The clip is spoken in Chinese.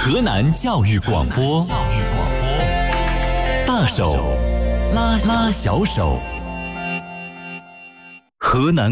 河南教育广播，大手拉小手，河南